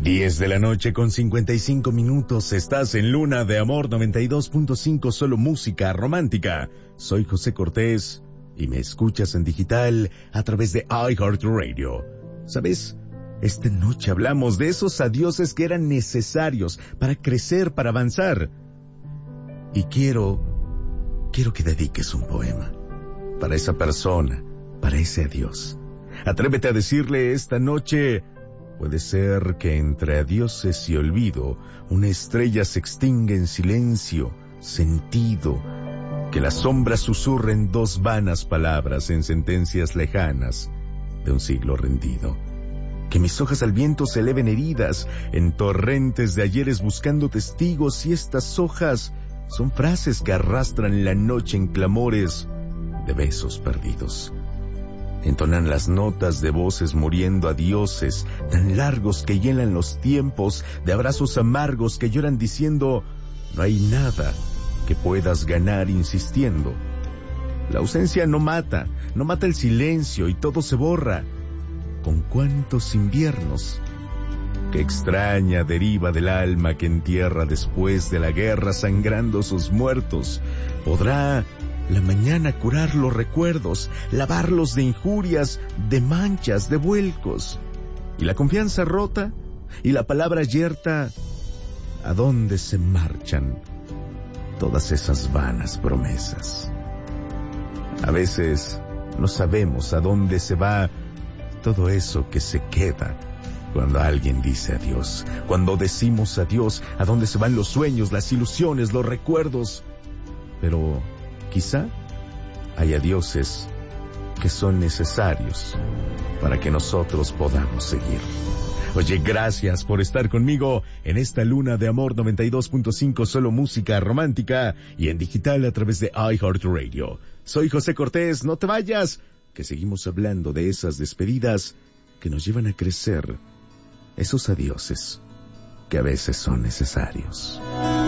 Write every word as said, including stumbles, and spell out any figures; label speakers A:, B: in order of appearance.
A: diez de la noche con cincuenta y cinco minutos. Estás en Luna de Amor noventa y dos punto cinco, solo música romántica. Soy José Cortés y me escuchas en digital a través de iHeartRadio. ¿Sabes? Esta noche hablamos de esos adioses que eran necesarios para crecer, para avanzar. Y quiero, quiero que dediques un poema para esa persona, para ese adiós. Atrévete a decirle esta noche: puede ser que entre adioses y olvido una estrella se extinga en silencio, sentido, que las sombras susurren dos vanas palabras en sentencias lejanas de un siglo rendido. Que mis hojas al viento se eleven heridas en torrentes de ayeres buscando testigos, y estas hojas son frases que arrastran la noche en clamores de besos perdidos. Entonan las notas de voces muriendo a dioses tan largos que hielan los tiempos, de abrazos amargos que lloran diciendo: no hay nada que puedas ganar insistiendo. La ausencia no mata, no mata el silencio y todo se borra. ¿Con cuántos inviernos? Qué extraña deriva del alma que entierra después de la guerra sangrando sus muertos. ¿Podrá la mañana curar los recuerdos, lavarlos de injurias, de manchas, de vuelcos? Y la confianza rota, y la palabra yerta, ¿a dónde se marchan todas esas vanas promesas? A veces no sabemos a dónde se va todo eso que se queda cuando alguien dice adiós. Cuando decimos adiós, ¿a dónde se van los sueños, las ilusiones, los recuerdos? Pero quizá hay adioses que son necesarios para que nosotros podamos seguir. Oye, gracias por estar conmigo en esta Luna de Amor noventa y dos punto cinco, solo música romántica y en digital a través de iHeartRadio. Soy José Cortés, no te vayas, que seguimos hablando de esas despedidas que nos llevan a crecer, esos adioses que a veces son necesarios.